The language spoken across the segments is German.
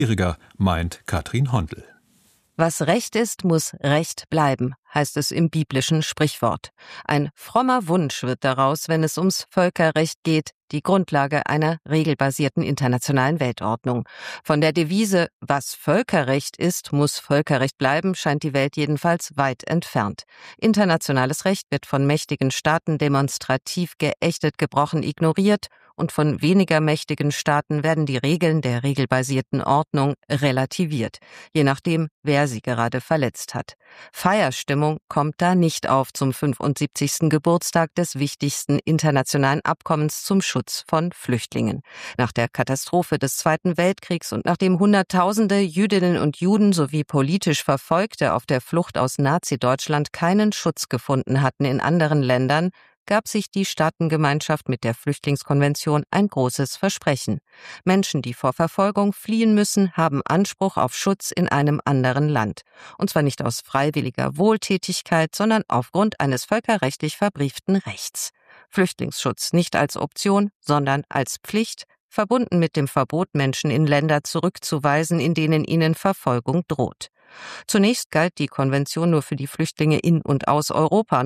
Irriger, meint Katrin Hondel. Was Recht ist, muss Recht bleiben, heißt es im biblischen Sprichwort. Ein frommer Wunsch wird daraus, wenn es ums Völkerrecht geht, die Grundlage einer regelbasierten internationalen Weltordnung. Von der Devise, was Völkerrecht ist, muss Völkerrecht bleiben, scheint die Welt jedenfalls weit entfernt. Internationales Recht wird von mächtigen Staaten demonstrativ geächtet, gebrochen, ignoriert, und von weniger mächtigen Staaten werden die Regeln der regelbasierten Ordnung relativiert, je nachdem, wer sie gerade verletzt hat. Feierstimmung kommt da nicht auf zum 75. Geburtstag des wichtigsten internationalen Abkommens zum Schutz von Flüchtlingen. Nach der Katastrophe des Zweiten Weltkriegs und nachdem Hunderttausende Jüdinnen und Juden sowie politisch Verfolgte auf der Flucht aus Nazi-Deutschland keinen Schutz gefunden hatten in anderen Ländern, gab sich die Staatengemeinschaft mit der Flüchtlingskonvention ein großes Versprechen. Menschen, die vor Verfolgung fliehen müssen, haben Anspruch auf Schutz in einem anderen Land. Und zwar nicht aus freiwilliger Wohltätigkeit, sondern aufgrund eines völkerrechtlich verbrieften Rechts. Flüchtlingsschutz nicht als Option, sondern als Pflicht, verbunden mit dem Verbot, Menschen in Länder zurückzuweisen, in denen ihnen Verfolgung droht. Zunächst galt die Konvention nur für die Flüchtlinge in und aus Europa.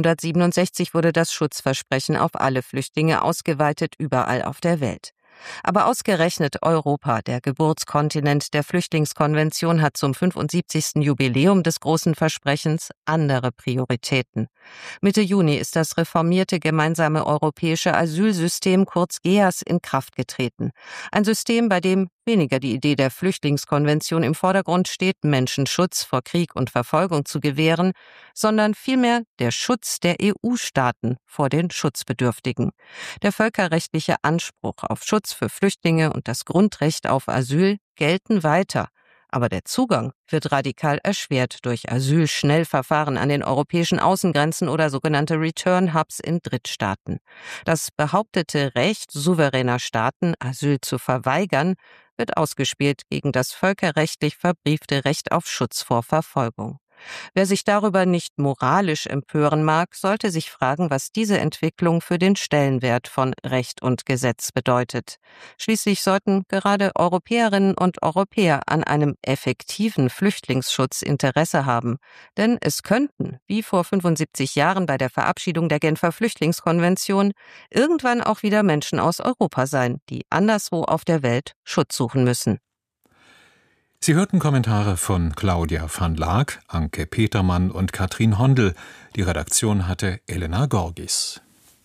1967 wurde das Schutzversprechen auf alle Flüchtlinge ausgeweitet, überall auf der Welt. Aber ausgerechnet Europa, der Geburtskontinent der Flüchtlingskonvention, hat zum 75. Jubiläum des großen Versprechens andere Prioritäten. Mitte Juni ist das reformierte gemeinsame europäische Asylsystem, kurz GEAS, in Kraft getreten. Ein System, bei dem weniger die Idee der Flüchtlingskonvention im Vordergrund steht, Menschen Schutz vor Krieg und Verfolgung zu gewähren, sondern vielmehr der Schutz der EU-Staaten vor den Schutzbedürftigen. Der völkerrechtliche Anspruch auf Schutz für Flüchtlinge und das Grundrecht auf Asyl gelten weiter. Aber der Zugang wird radikal erschwert durch Asylschnellverfahren an den europäischen Außengrenzen oder sogenannte Return-Hubs in Drittstaaten. Das behauptete Recht souveräner Staaten, Asyl zu verweigern, wird ausgespielt gegen das völkerrechtlich verbriefte Recht auf Schutz vor Verfolgung. Wer sich darüber nicht moralisch empören mag, sollte sich fragen, was diese Entwicklung für den Stellenwert von Recht und Gesetz bedeutet. Schließlich sollten gerade Europäerinnen und Europäer an einem effektiven Flüchtlingsschutz Interesse haben. Denn es könnten, wie vor 75 Jahren bei der Verabschiedung der Genfer Flüchtlingskonvention, irgendwann auch wieder Menschen aus Europa sein, die anderswo auf der Welt Schutz suchen müssen. Sie hörten Kommentare von Claudia van Laak, Anke Petermann und Katrin Hondel. Die Redaktion hatte Elena Gorgis.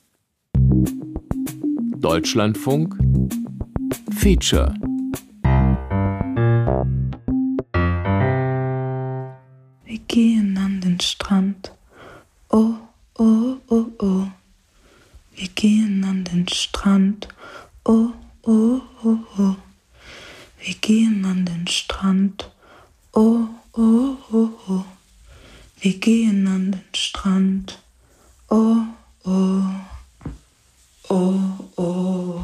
Deutschlandfunk Feature. Wir gehen an den Strand. Oh, oh, oh, oh. Wir gehen an den Strand. Oh, oh, oh, oh. Wir gehen an den Strand, oh, oh, oh, oh. Wir gehen an den Strand, oh, oh, oh, oh.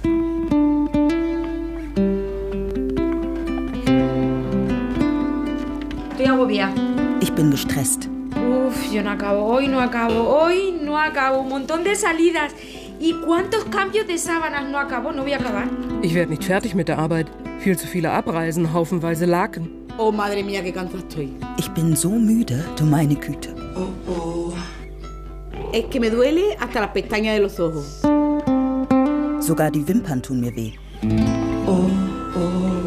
Estoy agobiada. Ich bin gestresst. Yo no acabo, hoy no acabo. Un montón de salidas. ¿Y cuántos cambios de sábanas no acabo? No voy a acabar. Ich werde nicht fertig mit der Arbeit. Viel zu viele Abreisen, haufenweise Laken. Oh, madre mía, qué cansada estoy. Ich bin so müde, du meine Güte. Oh, oh. Es que me duele hasta las pestañas de los ojos. Sogar die Wimpern tun mir weh. Oh, oh.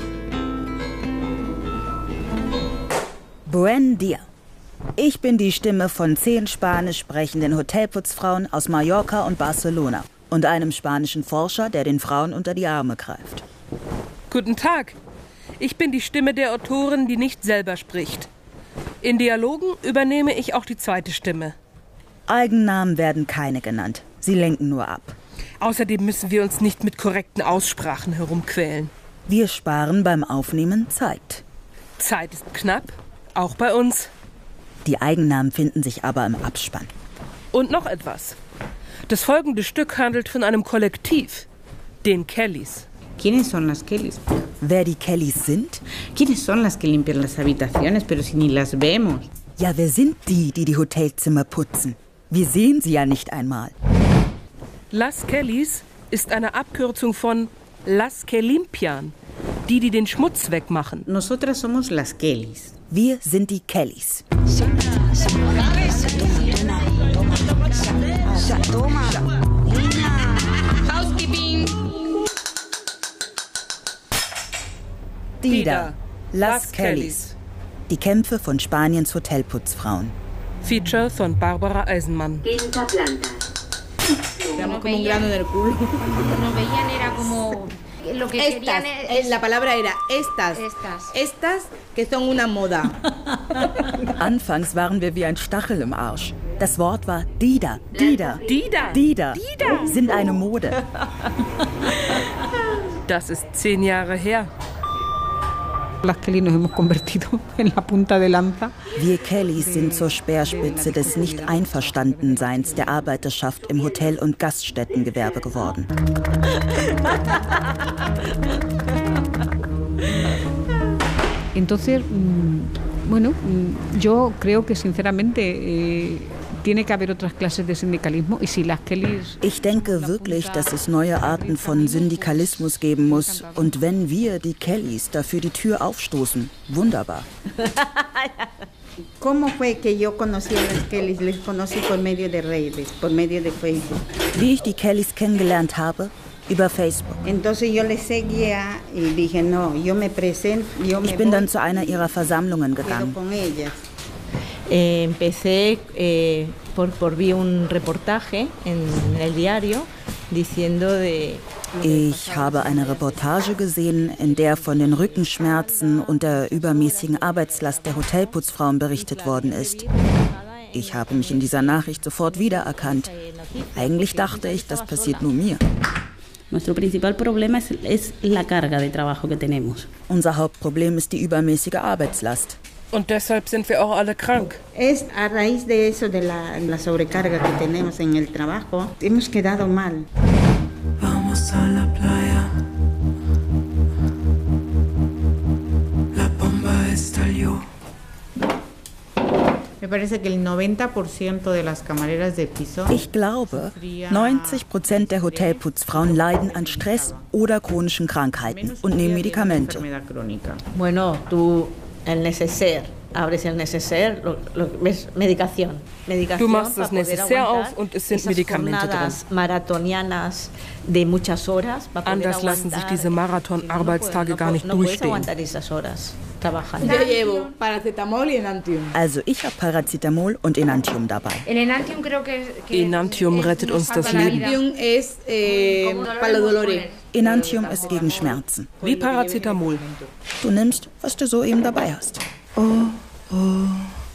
Buen dia. Ich bin die Stimme von 10 spanisch sprechenden Hotelputzfrauen aus Mallorca und Barcelona und einem spanischen Forscher, der den Frauen unter die Arme greift. Guten Tag. Ich bin die Stimme der Autorin, die nicht selber spricht. In Dialogen übernehme ich auch die zweite Stimme. Eigennamen werden keine genannt. Sie lenken nur ab. Außerdem müssen wir uns nicht mit korrekten Aussprachen herumquälen. Wir sparen beim Aufnehmen Zeit. Zeit ist knapp, auch bei uns. Die Eigennamen finden sich aber im Abspann. Und noch etwas. Das folgende Stück handelt von einem Kollektiv, den Kellys. ¿Quiénes son las Kellys? Wer die Kellys sind? ¿Quiénes son las que limpian las habitaciones, pero si ni las vemos? Ja, wer sind die, die die Hotelzimmer putzen? Wir sehen sie ja nicht einmal. Las Kellys ist eine Abkürzung von Las que limpian, Die den Schmutz wegmachen. Nosotras somos las Kellys. Wir sind die Kellys. Dida, Las Kellys. Die Kämpfe von Spaniens Hotelputzfrauen. Feature von Barbara Eisenmann. Quinta planta. Éramos como un grano en el culo. Nos veían, era como... Lo que Estas, querían es... la palabra era estas. Estas que son una moda. Anfangs waren wir wie ein Stachel im Arsch. Das Wort war Dida. Dida. Dida. Dida. Sind eine Mode. Das ist 10 Jahre her. Las Kellys nos hemos convertido en la punta de lanza. Wir Kellys sind zur Speerspitze des Nicht-Einverstandenseins der Arbeiterschaft im Hotel- und Gaststättengewerbe geworden. Entonces, bueno, yo creo que sinceramente tiene que haber otras clases de sindicalismo y si las Kellys... Ich denke wirklich, dass es neue Arten von Syndikalismus geben muss. Und wenn wir, die Kellys, dafür die Tür aufstoßen, wunderbar. ¿Cómo fue que yo conocí a las Kellys? Les conocí por medio de redes, por medio de Facebook. Wie ich die Kellys kennengelernt habe? Über Facebook. Entonces yo les seguía y dije, no, yo me presento, Ich bin dann zu einer ihrer Versammlungen gegangen. con ellas. Empecé vi un reportaje en el diario diciendo de... Ich habe eine Reportage gesehen, in der von den Rückenschmerzen und der übermäßigen Arbeitslast der Hotelputzfrauen berichtet worden ist. Ich habe mich in dieser Nachricht sofort wiedererkannt. Eigentlich dachte ich, das passiert nur mir. Nuestro principal problema es la carga de trabajo que tenemos. Unser Hauptproblem ist die übermäßige Arbeitslast. Und deshalb sind wir auch alle krank. Es a raíz de eso, de la sobrecarga que tenemos en el trabajo, hemos quedado mal. Vamos a la playa. La bomba estalló. Me parece que el 90% de las camareras de piso... Ich glaube, 90% der Hotelputzfrauen leiden an Stress oder chronischen Krankheiten und nehmen Medikamente. Bueno, el neceser. Abres el neceser, ves Medicación. Du machst das Neceser auf und es sind Medikamente drin. Maratonianas de muchas horas. Anders lassen sich diese Marathon-Arbeitstage gar nicht durchstehen. Yo llevo Paracetamol y Enantium. Also ich habe Paracetamol und Enantium dabei. El Enantium creo que Enantium rettet uns das Leben. Enantium es para los dolores. Enantium ist gegen Schmerzen. Wie Paracetamol. Du nimmst, was du soeben dabei hast. Oh, oh,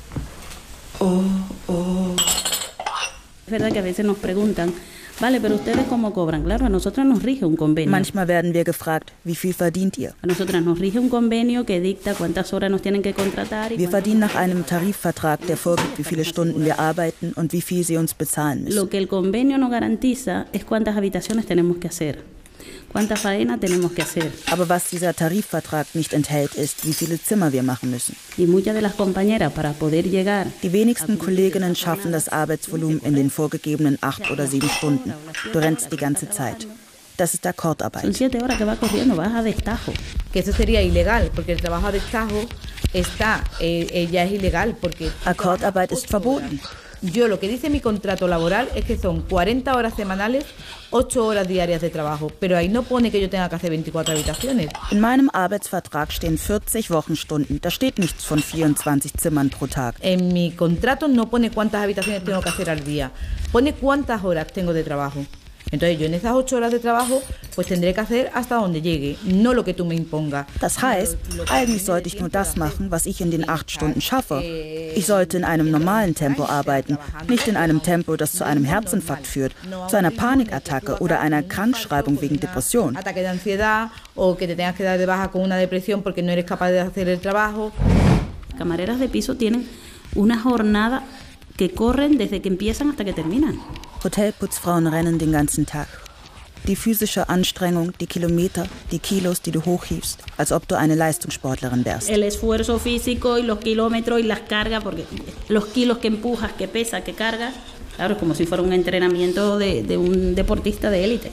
oh, oh. Es verdad que a veces nos preguntan, vale, pero ustedes cómo cobran. Claro, a nosotros nos rige un convenio. Manchmal werden wir gefragt, wie viel verdient ihr? A nosotras nos rige un convenio que dicta cuántas horas nos tienen que contratar. Wir verdienen nach einem Tarifvertrag, der vorgibt, wie viele Stunden wir arbeiten und wie viel sie uns bezahlen müssen. Lo que el convenio no garantiza es cuántas habitaciones tenemos que hacer. ¿Cuánta faena tenemos que hacer? Aber was dieser Tarifvertrag nicht enthält, ist, wie viele Zimmer wir machen müssen. Y muchas de las compañeras, para poder llegar... Die wenigsten Kolleginnen schaffen das Arbeitsvolumen in den vorgegebenen 8 oder 7 Stunden. Du rennst die ganze Zeit. Das ist Akkordarbeit. Son 7 horas que va corriendo, vas a destajo. Que eso sería ilegal, porque el trabajo a destajo está, ya es ilegal, porque... Akkordarbeit ist verboten. Yo lo que dice mi contrato laboral es que son 40 horas semanales, 8 horas diarias de trabajo, pero ahí no pone que yo tenga que hacer 24 habitaciones. In meinem Arbeitsvertrag stehen 40 Wochenstunden. Da steht nichts von 24 Zimmern pro Tag. En mi contrato no pone cuántas habitaciones tengo que hacer al día, pone cuántas horas tengo de trabajo. Entonces yo en esas 8 horas de trabajo pues tendré que hacer hasta donde llegue, no lo que tú me impongas. Das heißt, eigentlich sollte ich nur das machen, was ich in den 8 Stunden schaffe. Ich sollte in einem normalen Tempo arbeiten, nicht in einem Tempo, das zu einem Herzinfarkt führt, zu einer Panikattacke oder einer Krankschreibung wegen Depression. Ataque de ansiedad o que te tengas que dar de baja con una depresión porque no eres capaz de hacer el trabajo. Camareras de piso tienen una jornada que corren desde que empiezan hasta que terminan. Hotelputzfrauen rennen den ganzen Tag. Die physische Anstrengung, die Kilometer, die Kilos, die du hochhiefst, als ob du eine Leistungssportlerin wärst. El esfuerzo físico y los kilómetros y las cargas, porque los kilos que empujas, que pesas, que cargas, claro, es como si fuera un entrenamiento de un deportista de élite.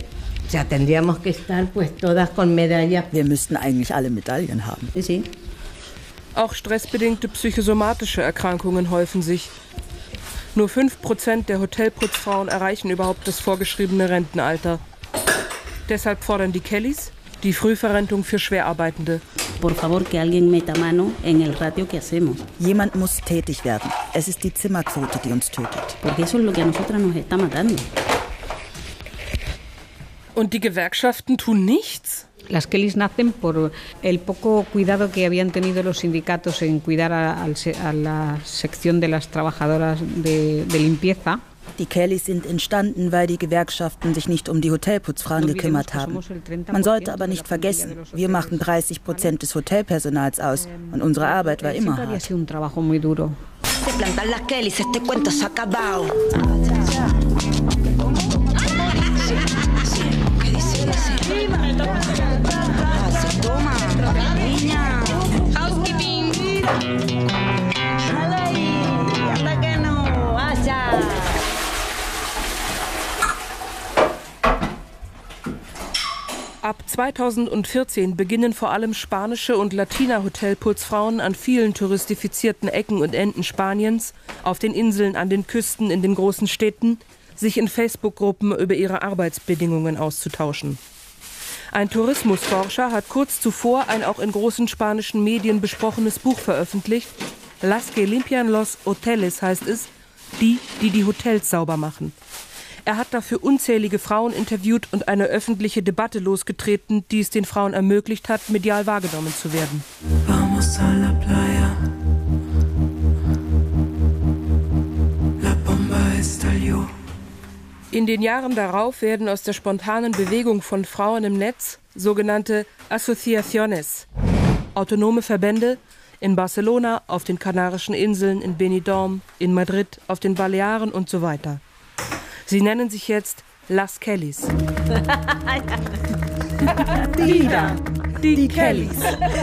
Wir müssten eigentlich alle Medaillen haben. Auch stressbedingte psychosomatische Erkrankungen häufen sich. Nur 5% der Hotelputzfrauen erreichen überhaupt das vorgeschriebene Rentenalter. Deshalb fordern die Kellys die Frühverrentung für Schwerarbeitende. Jemand muss tätig werden. Es ist die Zimmerquote, die uns tötet. Und die Gewerkschaften tun nichts? Las Kellys nacen por el poco cuidado que habían tenido los sindicatos en cuidar a la sección de las trabajadoras de limpieza. Die Kellys sind entstanden, weil die Gewerkschaften sich nicht um die Hotelputzfrauen gekümmert haben. Man sollte aber nicht vergessen, wir machen 30% des Hotelpersonals aus und unsere Arbeit war immer hart. Ab 2014 beginnen vor allem spanische und Latina-Hotelputzfrauen an vielen touristifizierten Ecken und Enden Spaniens, auf den Inseln, an den Küsten, in den großen Städten, sich in Facebook-Gruppen über ihre Arbeitsbedingungen auszutauschen. Ein Tourismusforscher hat kurz zuvor ein auch in großen spanischen Medien besprochenes Buch veröffentlicht. Las que limpian los hoteles heißt es, die Hotels sauber machen. Er hat dafür unzählige Frauen interviewt und eine öffentliche Debatte losgetreten, die es den Frauen ermöglicht hat, medial wahrgenommen zu werden. Vamos a la playa. La bomba estalló. In den Jahren darauf werden aus der spontanen Bewegung von Frauen im Netz sogenannte Asociaciones, autonome Verbände in Barcelona, auf den Kanarischen Inseln, in Benidorm, in Madrid, auf den Balearen und so weiter. Sie nennen sich jetzt Las Kellys. Die Kellys.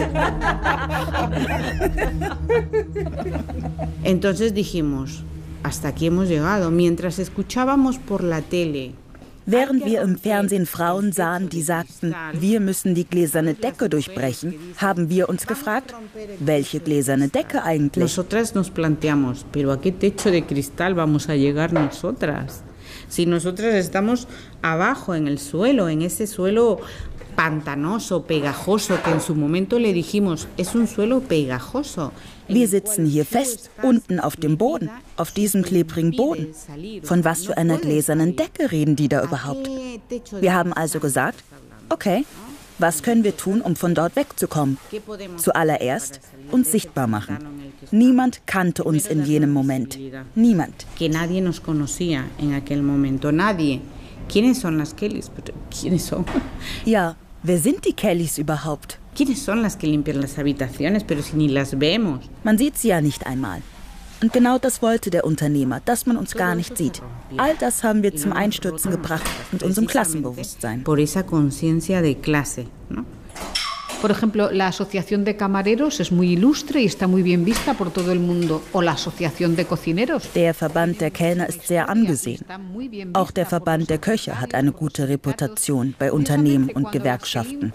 Entonces dijimos, hasta aquí hemos llegado. Mientras escuchábamos por la tele. Während wir im Fernsehen Frauen sahen, die sagten, wir müssen die gläserne Decke durchbrechen, haben wir uns gefragt, welche gläserne Decke eigentlich? Nosotras nos planteamos, pero ¿a qué techo de cristal vamos a llegar nosotras? Si nosotras estamos abajo en el suelo, en ese suelo pantanoso, pegajoso, que en su momento le dijimos, es un suelo pegajoso. Wir sitzen hier fest, unten auf dem Boden, auf diesem klebrigen Boden. Von was für einer gläsernen Decke reden die da überhaupt? Wir haben also gesagt, okay, was können wir tun, um von dort wegzukommen? Zuallererst uns sichtbar machen. Niemand kannte uns in jenem Moment. Niemand. Que nadie nos conocía en aquel momento. Nadie. ¿Quiénes son las Kellys? ¿Quiénes son? Ja, wer sind die Kellys überhaupt? ¿Quiénes son las que limpian las habitaciones? Pero si ni las vemos. Man sieht sie ja nicht einmal. Und genau das wollte der Unternehmer, dass man uns gar nicht sieht. All das haben wir zum Einstürzen gebracht mit unserem Klassenbewusstsein. Por esa conciencia de clase, ¿no? Por ejemplo, la Asociación de Camareros es muy ilustre y está muy bien vista por todo el mundo. O la Asociación de Cocineros. Der Verband der Kellner ist sehr angesehen. Auch der Verband der Köche hat eine gute Reputation bei Unternehmen und Gewerkschaften.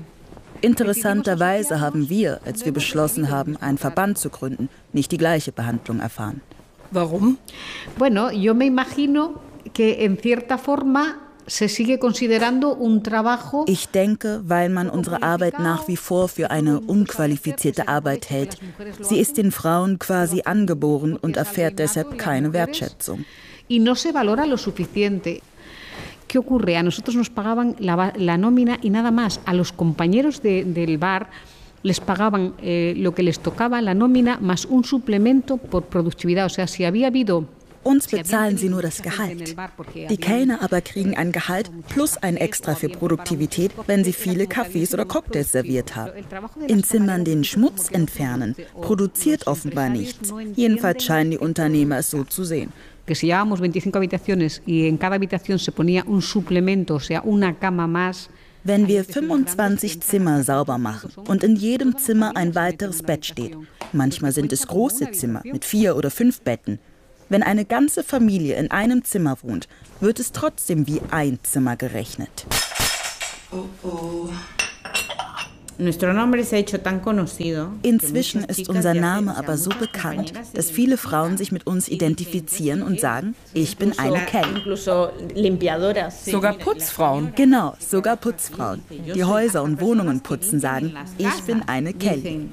Interessanterweise haben wir, als wir beschlossen haben, einen Verband zu gründen, nicht die gleiche Behandlung erfahren. Warum? Bueno, yo me imagino que en cierta forma se sigue considerando un trabajo. Ich denke, weil man unsere Arbeit nach wie vor für eine unqualifizierte Arbeit hält. Sie ist den Frauen quasi angeboren und erfährt deshalb keine Wertschätzung. Y no se valora lo suficiente. ¿Qué ocurre? A nosotros nos pagaban la nómina y nada más. A los compañeros del bar les pagaban lo que les tocaba, la nómina, más un suplemento por productividad. O sea, si había habido... Uns bezahlen sie nur das Gehalt. Die Kellner aber kriegen ein Gehalt plus ein Extra für Produktivität, wenn sie viele Kaffees oder Cocktails serviert haben. In Zimmern den Schmutz entfernen produziert offenbar nichts. Jedenfalls scheinen die Unternehmer es so zu sehen. Que si llevábamos 25 habitaciones y en cada habitación se ponía un suplemento, o sea, una cama más. Wenn wir 25 Zimmer sauber machen und in jedem Zimmer ein weiteres Bett steht, manchmal sind es große Zimmer mit 4 oder 5 Betten, Wenn eine ganze Familie in einem Zimmer wohnt, wird es trotzdem wie ein Zimmer gerechnet. Inzwischen ist unser Name aber so bekannt, dass viele Frauen sich mit uns identifizieren und sagen, ich bin eine Kelly. Sogar Putzfrauen. Genau, sogar Putzfrauen. Die Häuser und Wohnungen putzen, sagen, ich bin eine Kelly.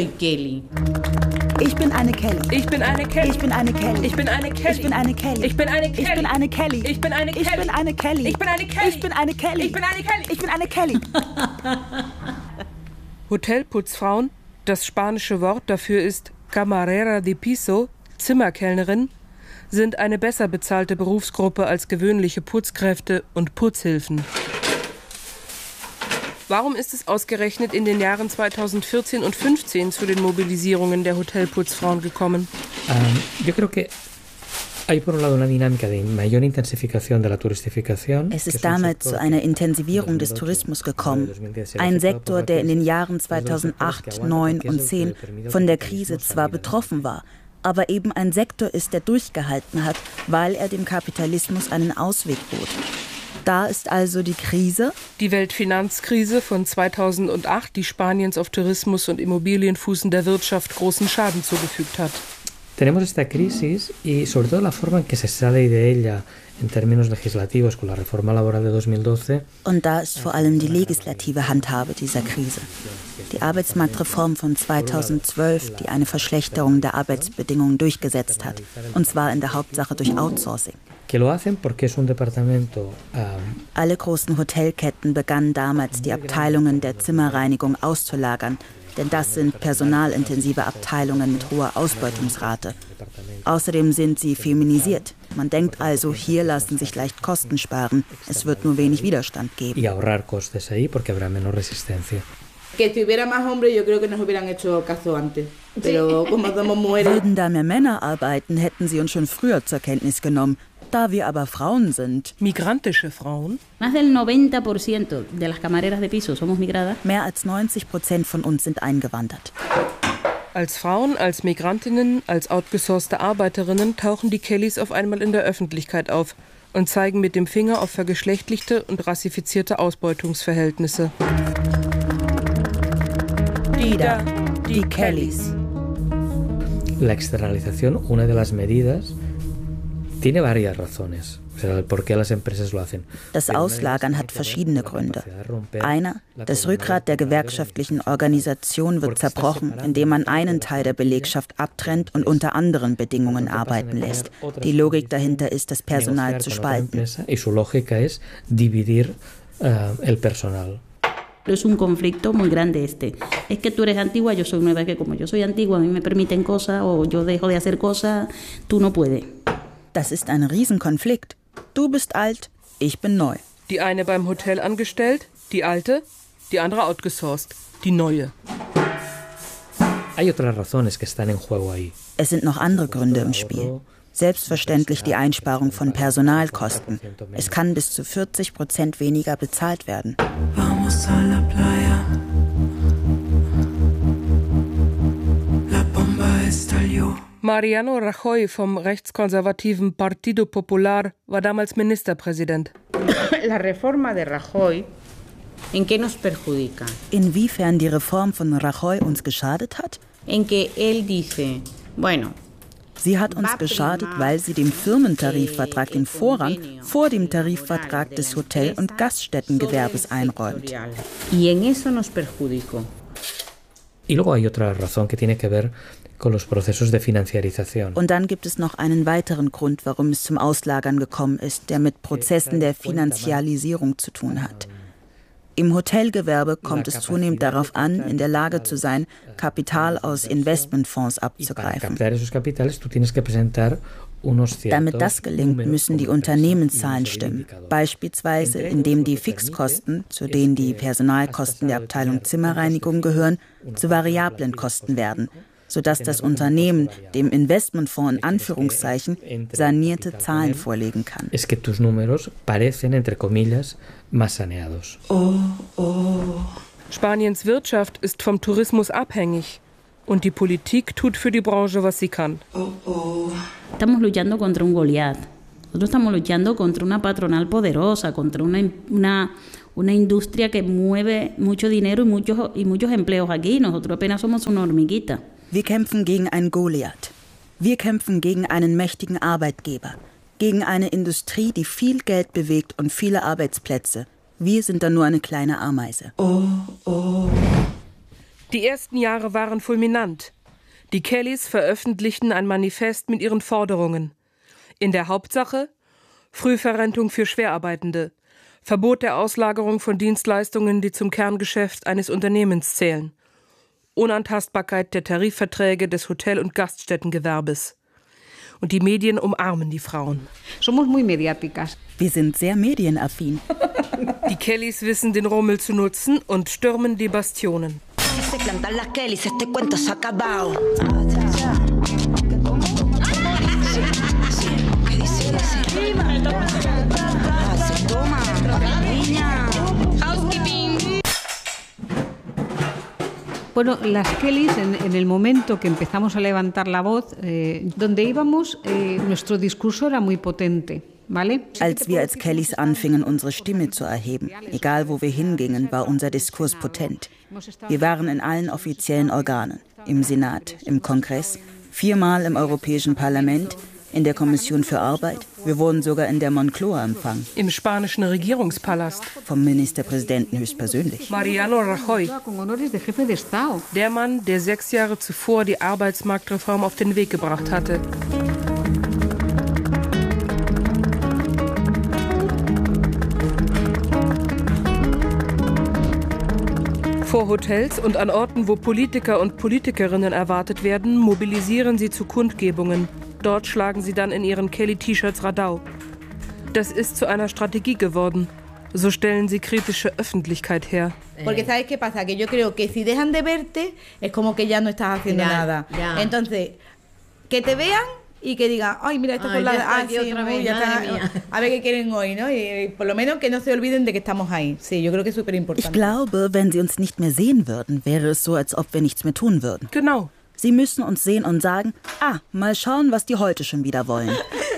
Ich bin eine Kelly. Ich bin eine Kelly. Ich bin eine Kelly. Ich bin eine Kelly. Ich bin eine Kelly. Ich bin eine Kelly. Ich bin eine Kelly. Ich bin eine Kelly. Ich bin eine Kelly. Ich bin eine Kelly. Ich bin eine Kelly. Ich bin eine Kelly. Ich bin eine Kelly. Hotelputzfrauen, das spanische Wort dafür ist Camarera de Piso, Zimmerkellnerin, sind eine besser bezahlte Berufsgruppe als gewöhnliche Putzkräfte und Putzhilfen. Warum ist es ausgerechnet in den Jahren 2014 und 2015 zu den Mobilisierungen der Hotelputzfrauen gekommen? Es ist damals zu einer Intensivierung des Tourismus gekommen. Ein Sektor, der in den Jahren 2008, 2009 und 2010 von der Krise zwar betroffen war, aber eben ein Sektor ist, der durchgehalten hat, weil er dem Kapitalismus einen Ausweg bot. Da ist also die Krise. Die Weltfinanzkrise von 2008, die Spaniens auf Tourismus und Immobilien fußender Wirtschaft großen Schaden zugefügt hat. Tenemos esta crisis y sobre todo la forma en que se sale de ella en términos legislativos con la reforma laboral de 2012. Und da ist vor allem die legislative Handhabe dieser Krise. Die Arbeitsmarktreform von 2012, die eine Verschlechterung der Arbeitsbedingungen durchgesetzt hat. Und zwar in der Hauptsache durch Outsourcing. Alle großen Hotelketten begannen damals, die Abteilungen der Zimmerreinigung auszulagern. Denn das sind personalintensive Abteilungen mit hoher Ausbeutungsrate. Außerdem sind sie feminisiert. Man denkt also, hier lassen sich leicht Kosten sparen. Es wird nur wenig Widerstand geben. Würden da mehr Männer arbeiten, hätten sie uns schon früher zur Kenntnis genommen. Da wir aber Frauen sind. Migrantische Frauen? Mehr als 90% von uns sind eingewandert. Als Frauen, als Migrantinnen, als outgesourcete Arbeiterinnen tauchen die Kellys auf einmal in der Öffentlichkeit auf und zeigen mit dem Finger auf vergeschlechtlichte und rassifizierte Ausbeutungsverhältnisse. Die Kellys. La externalización, una de las medidas, tiene varias razones. Das Auslagern hat verschiedene Gründe. Einer, das Rückgrat der gewerkschaftlichen Organisation wird zerbrochen, indem man einen Teil der Belegschaft abtrennt und unter anderen Bedingungen arbeiten lässt. Die Logik dahinter ist, das Personal zu spalten. Es un conflicto muy grande este. Es que tú eres antigua, yo soy nueva, que como yo soy antigua, a mí me permiten cosas o yo dejo de hacer cosas, tú no puedes. Das ist ein Riesenkonflikt. Du bist alt, ich bin neu. Die eine beim Hotel angestellt, die alte, die andere outgesourced, die neue. Es sind noch andere Gründe im Spiel. Selbstverständlich die Einsparung von Personalkosten. Es kann bis zu 40% weniger bezahlt werden. Vamos a la playa. La bomba estalló. Mariano Rajoy vom rechtskonservativen Partido Popular war damals Ministerpräsident. La reforma de Rajoy, ¿en qué nos perjudica? Inwiefern die Reform von Rajoy uns geschadet hat? En que él dice, bueno, sie hat uns geschadet, weil sie dem Firmentarifvertrag den Vorrang vor dem Tarifvertrag des Hotel- und Gaststättengewerbes einräumt. Y en eso nos perjudicó. Y luego hay otra razón que tiene que ver con los procesos de financiarización. Und dann gibt es noch einen weiteren Grund, warum es zum Auslagern gekommen ist, der mit Prozessen der Finanzialisierung zu tun hat. Im Hotelgewerbe kommt es zunehmend darauf an, in der Lage zu sein, Kapital aus Investmentfonds abzugreifen. Damit das gelingt, müssen die Unternehmenszahlen stimmen. Beispielsweise, indem die Fixkosten, zu denen die Personalkosten der Abteilung Zimmerreinigung gehören, zu variablen Kosten werden, sodass das Unternehmen dem Investmentfonds in Anführungszeichen sanierte Zahlen vorlegen kann. Es que tus números parecen, entre comillas, más saneados. Spaniens Wirtschaft ist vom Tourismus abhängig und die Politik tut für die Branche, was sie kann. Estamos luchando contra un Goliat. Nosotros estamos luchando contra una patronal poderosa, contra una industria que mueve mucho dinero y muchos empleos aquí. Nosotros apenas somos una hormiguita. Wir kämpfen gegen ein Goliath. Wir kämpfen gegen einen mächtigen Arbeitgeber. Gegen eine Industrie, die viel Geld bewegt und viele Arbeitsplätze. Wir sind dann nur eine kleine Ameise. Die ersten Jahre waren fulminant. Die Kellys veröffentlichten ein Manifest mit ihren Forderungen. In der Hauptsache Frühverrentung für Schwerarbeitende, Verbot der Auslagerung von Dienstleistungen, die zum Kerngeschäft eines Unternehmens zählen, Unantastbarkeit der Tarifverträge des Hotel- und Gaststättengewerbes. Und die Medien umarmen die Frauen. Somos muy mediáticas. Wir sind sehr medienaffin. Die Kellys wissen, den Rummel zu nutzen und stürmen die Bastionen. Bueno, las Kellys, en el momento que empezamos a levantar la voz, donde íbamos, nuestro discurso era muy potente, ¿vale? Als wir als Kellys anfingen, unsere Stimme zu erheben, egal wo wir hingingen, war unser Diskurs potent. Wir waren in allen offiziellen Organen, im Senat, im Kongress, 4-mal im Europäischen Parlament, in der Kommission für Arbeit. Wir wurden sogar in der Moncloa empfangen. Im spanischen Regierungspalast. Vom Ministerpräsidenten höchstpersönlich. Mariano Rajoy. Der Mann, der 6 Jahre zuvor die Arbeitsmarktreform auf den Weg gebracht hatte. Vor Hotels und an Orten, wo Politiker und Politikerinnen erwartet werden, mobilisieren sie zu Kundgebungen. Dort schlagen sie dann in ihren Kelly-T-Shirts Radau. Das ist zu einer Strategie geworden. So stellen sie kritische Öffentlichkeit her. Porque sabes qué pasa, que yo creo que si dejan de verte es como que ya no estás haciendo nada. Entonces, que te vean y que digan, ay, mira, esto es la sí, otra vez, ya está, a ver qué quieren hoy, ¿no? Y por lo menos que no se olviden de que estamos ahí. Sí, yo creo que es súper importante. Ich glaube, wenn sie uns nicht mehr sehen würden, wäre es so, als ob wir nichts mehr tun würden. Genau. Sie müssen uns sehen und sagen, mal schauen, was die heute schon wieder wollen.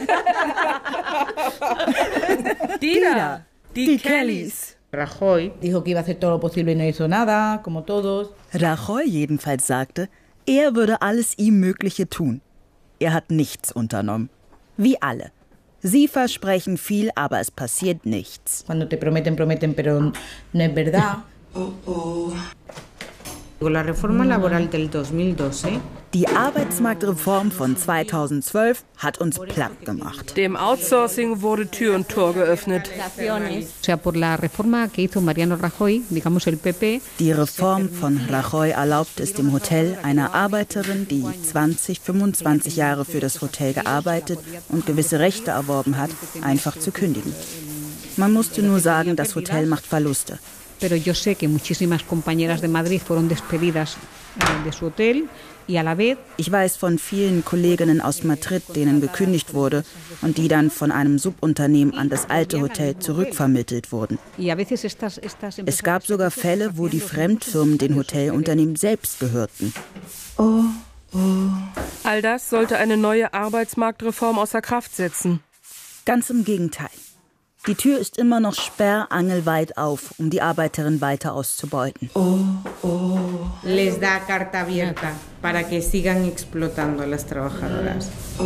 Die Kellys. Rajoy dijo que iba a hacer todo lo posible y no hizo nada, como todos. Rajoy jedenfalls sagte, er würde alles ihm Mögliche tun. Er hat nichts unternommen. Wie alle. Sie versprechen viel, aber es passiert nichts. Cuando te prometen, pero no es verdad. La reforma laboral del 2012. Die Arbeitsmarktreform von 2012 hat uns platt gemacht. Dem Outsourcing wurde Tür und Tor geöffnet. O sea, por la reforma que hizo Mariano Rajoy, digamos el PP. Die Reform von Rajoy erlaubt es dem Hotel einer Arbeiterin, die 20, 25 Jahre für das Hotel gearbeitet und gewisse Rechte erworben hat, einfach zu kündigen. Man musste nur sagen, das Hotel macht Verluste. Pero yo sé que muchísimas compañeras de Madrid fueron despedidas de su hotel y a la vez. Ich weiß von vielen Kolleginnen aus Madrid, denen gekündigt wurde und die dann von einem Subunternehmen an das alte Hotel zurückvermittelt wurden. Es gab sogar Fälle, wo die Fremdfirmen den Hotelunternehmen selbst gehörten. All das sollte eine neue Arbeitsmarktreform außer Kraft setzen. Ganz im Gegenteil. Die Tür ist immer noch sperrangelweit auf, um die Arbeiterin weiter auszubeuten. Les da carta abierta para que sigan explotando a las trabajadoras.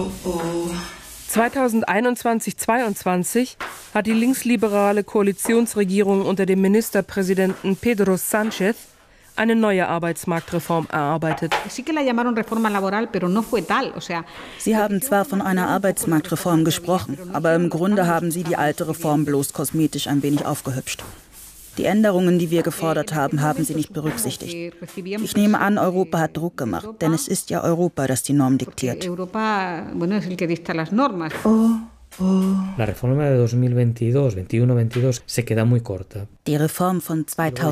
2021-22 hat die linksliberale Koalitionsregierung unter dem Ministerpräsidenten Pedro Sánchez eine neue Arbeitsmarktreform erarbeitet. Sie haben zwar von einer Arbeitsmarktreform gesprochen, aber im Grunde haben sie die alte Reform bloß kosmetisch ein wenig aufgehübscht. Die Änderungen, die wir gefordert haben, haben sie nicht berücksichtigt. Ich nehme an, Europa hat Druck gemacht, denn es ist ja Europa, das die Norm diktiert. La reforma de 2021-22 se queda muy corta. Die Reform von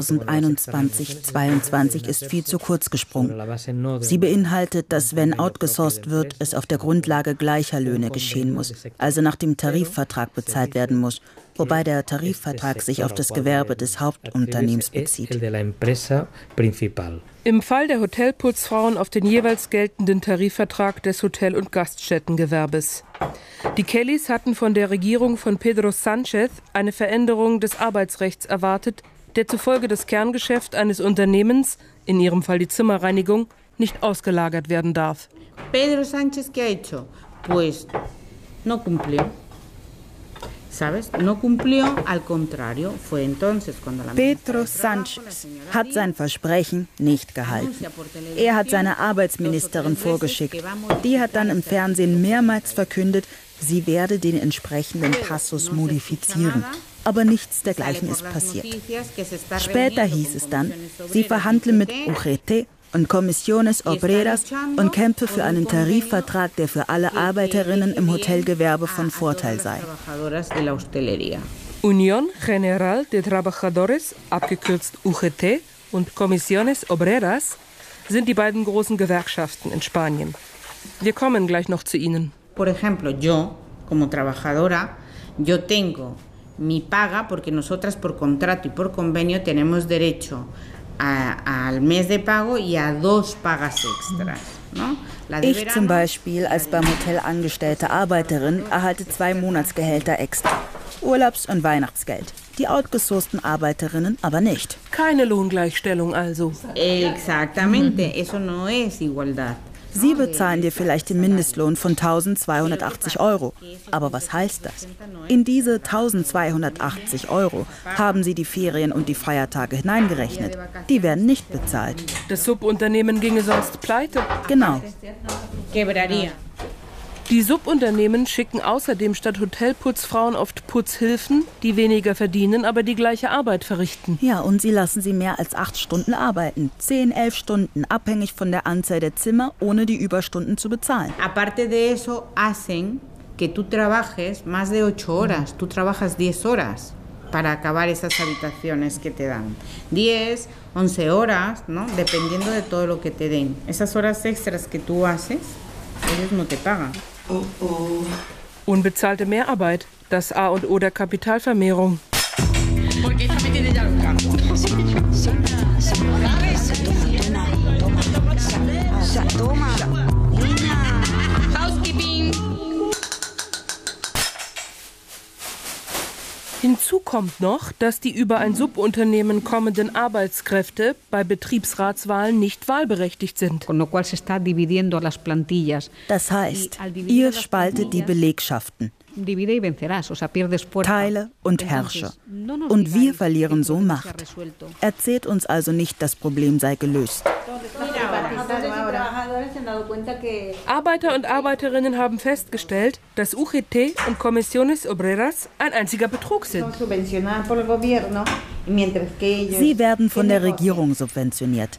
2021-22 ist viel zu kurz gesprungen. Sie beinhaltet, dass wenn outgesourced wird, es auf der Grundlage gleicher Löhne geschehen muss, also nach dem Tarifvertrag bezahlt werden muss, wobei der Tarifvertrag sich auf das Gewerbe des Hauptunternehmens bezieht. Im Fall der Hotelputzfrauen auf den jeweils geltenden Tarifvertrag des Hotel- und Gaststättengewerbes. Die Kellys hatten von der Regierung von Pedro Sánchez eine Veränderung des Arbeitsrechts erwartet, der zufolge das Kerngeschäft eines Unternehmens, in ihrem Fall die Zimmerreinigung, nicht ausgelagert werden darf. Pedro Sánchez, ¿qué ha hecho? Pues no cumplió. ¿Sabes? No cumplió, al contrario, fue entonces cuando la Pedro Sánchez hat sein Versprechen nicht gehalten. Er hat seine Arbeitsministerin vorgeschickt. Die hat dann im Fernsehen mehrmals verkündet, sie werde den entsprechenden Passus modifizieren. Aber nichts dergleichen ist passiert. Später hieß es dann, sie verhandle mit UGT und Comisiones Obreras und kämpfe für einen Tarifvertrag, der für alle Arbeiterinnen im Hotelgewerbe von Vorteil sei. Unión General de Trabajadores, abgekürzt UGT, und Comisiones Obreras sind die beiden großen Gewerkschaften in Spanien. Wir kommen gleich noch zu ihnen. Por ejemplo, yo, como trabajadora, yo tengo mi paga porque nosotras por contrato y por convenio tenemos derecho al mes de pago y a 2 pagas extras. ¿No? Ich zum Beispiel als beim Hotel angestellte Arbeiterin erhalte 2 Monatsgehälter extra. Urlaubs- und Weihnachtsgeld. Die outgesourcten Arbeiterinnen aber nicht. Keine Lohngleichstellung also. Exactamente, eso no es igualdad. Sie bezahlen dir vielleicht den Mindestlohn von 1.280 €. Aber was heißt das? In diese 1.280 € haben sie die Ferien und die Feiertage hineingerechnet. Die werden nicht bezahlt. Das Subunternehmen ginge sonst pleite. Genau. Die Subunternehmen schicken außerdem statt Hotelputzfrauen oft Putzhilfen, die weniger verdienen, aber die gleiche Arbeit verrichten. Ja, und sie lassen sie mehr als 8 Stunden arbeiten. 10, 11 Stunden, abhängig von der Anzahl der Zimmer, ohne die Überstunden zu bezahlen. Aparte de eso, hacen que tú trabajes más de 8 horas. Tú trabajas 10 horas para acabar esas habitaciones que te dan. 10, 11 horas, ¿no? Dependiendo de todo lo que te den. Esas horas extras que tú haces, ellos no te pagan. Unbezahlte Mehrarbeit, das A und O der Kapitalvermehrung. Hinzu kommt noch, dass die über ein Subunternehmen kommenden Arbeitskräfte bei Betriebsratswahlen nicht wahlberechtigt sind. Das heißt, ihr spaltet die Belegschaften. Teile und herrsche. Und wir verlieren so Macht. Erzählt uns also nicht, das Problem sei gelöst. Arbeiter und Arbeiterinnen haben festgestellt, dass UGT und Comisiones Obreras ein einziger Betrug sind. Sie werden von der Regierung subventioniert.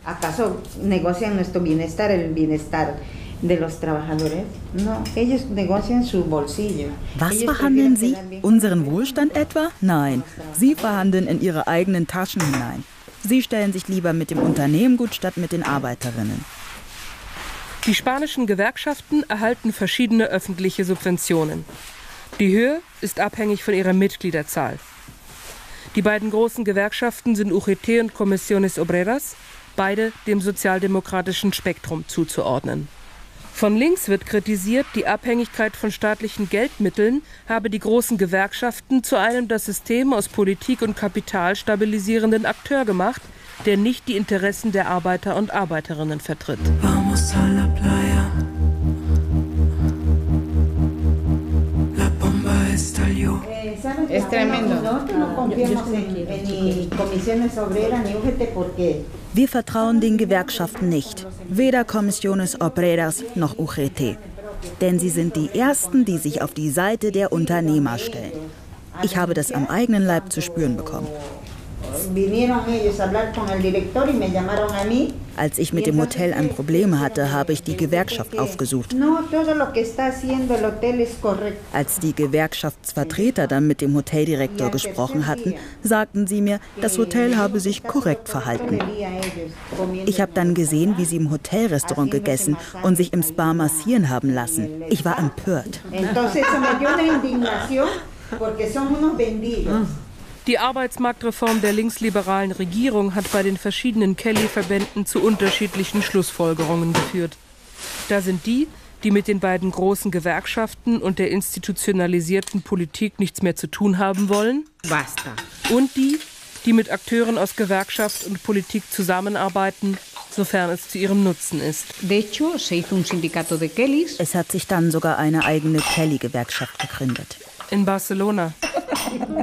Was verhandeln Sie? Unseren Wohlstand etwa? Nein, Sie verhandeln in Ihre eigenen Taschen hinein. Sie stellen sich lieber mit dem Unternehmen gut statt mit den Arbeiterinnen. Die spanischen Gewerkschaften erhalten verschiedene öffentliche Subventionen. Die Höhe ist abhängig von ihrer Mitgliederzahl. Die beiden großen Gewerkschaften sind UGT und Comisiones Obreras, beide dem sozialdemokratischen Spektrum zuzuordnen. Von links wird kritisiert, die Abhängigkeit von staatlichen Geldmitteln habe die großen Gewerkschaften zu einem das System aus Politik und Kapital stabilisierenden Akteur gemacht, der nicht die Interessen der Arbeiter und Arbeiterinnen vertritt. Vamos a la playa. La bomba estalló. Es tremendo. Wir vertrauen den Gewerkschaften nicht, weder Comisiones Obreras noch UGT. Denn sie sind die Ersten, die sich auf die Seite der Unternehmer stellen. Ich habe das am eigenen Leib zu spüren bekommen. Als ich mit dem Hotel ein Problem hatte, habe ich die Gewerkschaft aufgesucht. Als die Gewerkschaftsvertreter dann mit dem Hoteldirektor gesprochen hatten, sagten sie mir, das Hotel habe sich korrekt verhalten. Ich habe dann gesehen, wie sie im Hotelrestaurant gegessen und sich im Spa massieren haben lassen. Ich war empört. Die Arbeitsmarktreform der linksliberalen Regierung hat bei den verschiedenen Kelly-Verbänden zu unterschiedlichen Schlussfolgerungen geführt. Da sind die mit den beiden großen Gewerkschaften und der institutionalisierten Politik nichts mehr zu tun haben wollen. Basta. Und die mit Akteuren aus Gewerkschaft und Politik zusammenarbeiten, sofern es zu ihrem Nutzen ist. Es hat sich dann sogar eine eigene Kelly-Gewerkschaft gegründet. In Barcelona.